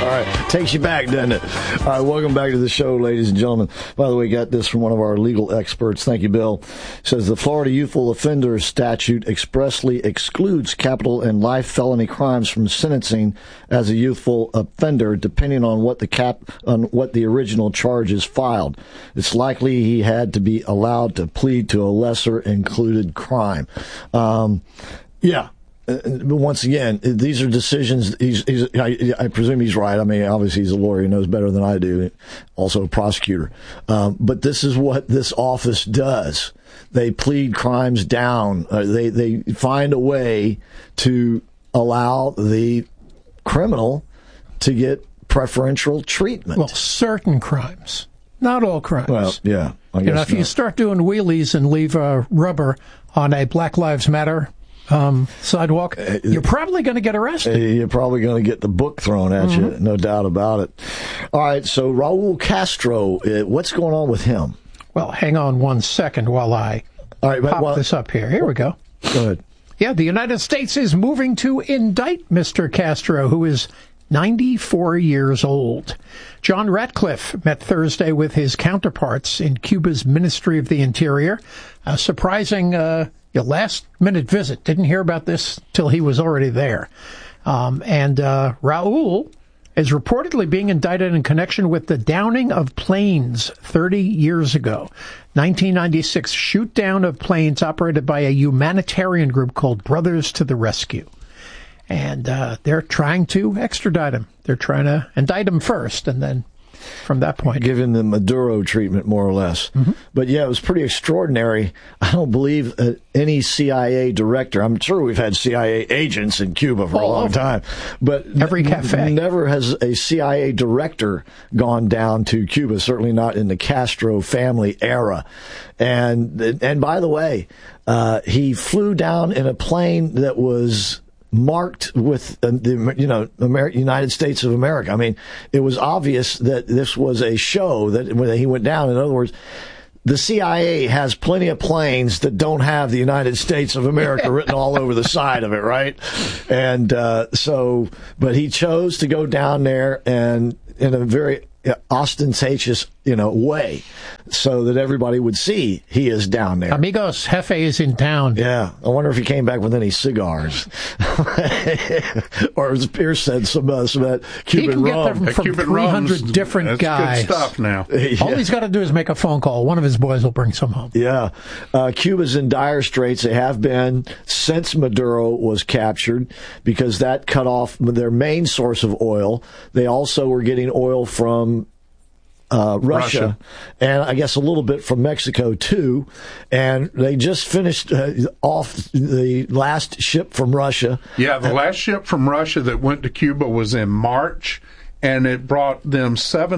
All right. Takes you back, doesn't it? All right. Welcome back to the show, ladies and gentlemen. By the way, got this from one of our legal experts. Thank you, Bill. It says the Florida Youthful Offender Statute expressly excludes capital and life felony crimes from sentencing as a youthful offender, depending on what the original charge is filed. It's likely he had to be allowed to plead to a lesser included crime. Yeah. Once again, these are decisions. I presume he's right. I mean, obviously he's a lawyer. He knows better than I do. Also a prosecutor. But this is what this office does. They plead crimes down. They find a way to allow the criminal to get preferential treatment. Well, certain crimes, not all crimes. Well, yeah. I guess if you start doing wheelies and leave rubber on a Black Lives Matter sidewalk, you're probably going to get arrested. You're probably going to get the book thrown at you, no doubt about it. All right, so Raul Castro, what's going on with him? Well, hang on 1 second while I pop this up here. Here we go. Go ahead. Yeah, the United States is moving to indict Mr. Castro, who is 94 years old. John Ratcliffe met Thursday with his counterparts in Cuba's Ministry of the Interior. A surprising last-minute visit. Didn't hear about this till he was already there. And Raul is reportedly being indicted in connection with the downing of planes 30 years ago. 1996 shoot-down of planes operated by a humanitarian group called Brothers to the Rescue. And they're trying to extradite him. They're trying to indict him first, and then from that point, giving the Maduro treatment, more or less. Mm-hmm. But yeah, it was pretty extraordinary. I don't believe any CIA director. I'm sure we've had CIA agents in Cuba for a long time, but every cafe. Never has a CIA director gone down to Cuba. Certainly not in the Castro family era. And by the way, he flew down in a plane that was marked with the United States of America. I mean, it was obvious that this was a show that when he went down. In other words, the CIA has plenty of planes that don't have the United States of America written all over the side of it, right? And but he chose to go down there and in a very ostentatious, way, so that everybody would see he is down there. Amigos, Jefe is in town. Yeah, I wonder if he came back with any cigars, or as Pierce said, some of that Cuban rum. He can get them from 300 different guys. Good stuff now. Yeah. All he's got to do is make a phone call. One of his boys will bring some home. Yeah, Cuba's in dire straits. They have been since Maduro was captured, because that cut off their main source of oil. They also were getting oil from Russia, and I guess a little bit from Mexico too. And they just finished off the last ship from Russia. Yeah, the last ship from Russia that went to Cuba was in March, and it brought them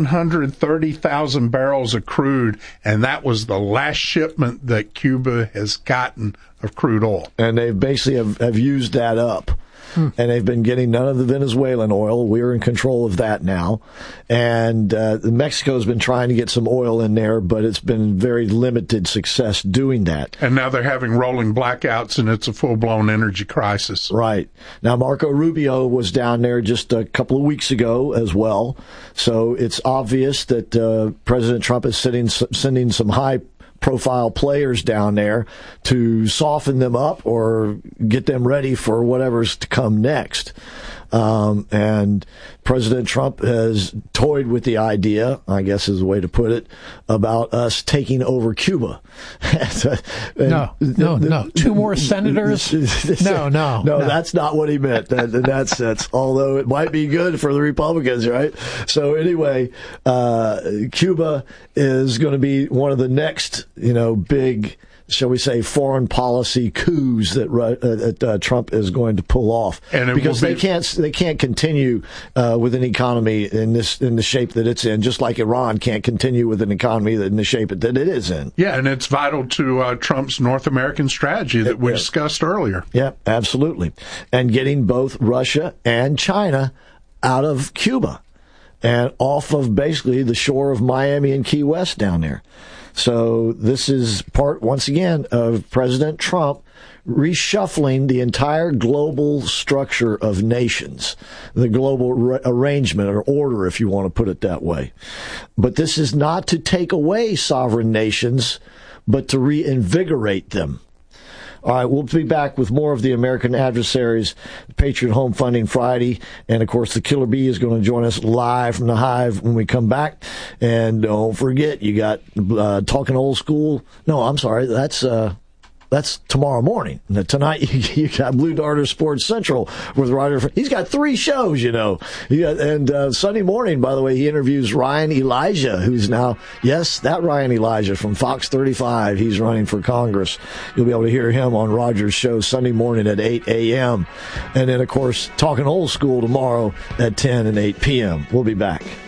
730,000 barrels of crude, and that was the last shipment that Cuba has gotten of crude oil. And they basically have used that up. And they've been getting none of the Venezuelan oil. We're in control of that now. And Mexico's been trying to get some oil in there, but it's been very limited success doing that. And now they're having rolling blackouts, and it's a full-blown energy crisis. Right. Now, Marco Rubio was down there just a couple of weeks ago as well. So it's obvious that President Trump is sending some high-profile players down there to soften them up or get them ready for whatever's to come next. And President Trump has toyed with the idea, I guess is the way to put it, about us taking over Cuba. No. 2 more senators? No, that's not what he meant in that sense, although it might be good for the Republicans, right? So anyway, Cuba is going to be one of the next, big, shall we say, foreign policy coups that Trump is going to pull off, and because they can't continue with an economy in the shape that it's in, just like Iran can't continue with an economy in the shape that it is in. Yeah, and it's vital to Trump's North American strategy that we discussed earlier. Yeah, absolutely, and getting both Russia and China out of Cuba and off of basically the shore of Miami and Key West down there. So this is part, once again, of President Trump reshuffling the entire global structure of nations, the global arrangement or order, if you want to put it that way. But this is not to take away sovereign nations, but to reinvigorate them. All right, we'll be back with more of the American Adversaries, Patriot Home Funding Friday. And, of course, the Killer Bee is going to join us live from the Hive when we come back. And don't forget, you got Talking Old School. No, I'm sorry, that's tomorrow morning. Now, tonight, you got Blue Darter Sports Central with Ryder. He's got 3 shows, you know. And Sunday morning, by the way, he interviews Ryan Elijah, who's now, yes, that Ryan Elijah from Fox 35. He's running for Congress. You'll be able to hear him on Roger's show Sunday morning at 8 a.m. And then, of course, Talking Old School tomorrow at 10 and 8 p.m. We'll be back.